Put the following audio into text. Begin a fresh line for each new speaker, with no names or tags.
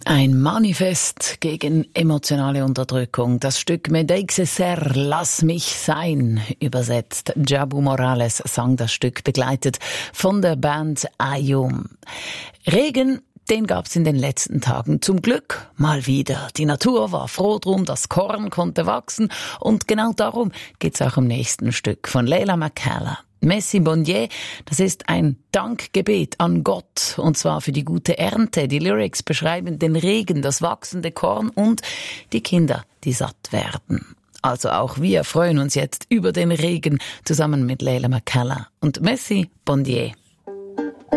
Ein Manifest gegen emotionale Unterdrückung. Das Stück Me deixe ser, lass mich sein, übersetzt. Jabu Morales sang das Stück, begleitet von der Band Ayum. Regen, den gab's in den letzten Tagen zum Glück mal wieder. Die Natur war froh drum, das Korn konnte wachsen und genau darum geht's auch im nächsten Stück von Leila McKellar. Merci Bon Dieu, das ist ein Dankgebet an Gott, und zwar für die gute Ernte. Die Lyrics beschreiben den Regen, das wachsende Korn und die Kinder, die satt werden. Also auch wir freuen uns jetzt über den Regen zusammen mit Leila McKellar und Merci Bon Dieu.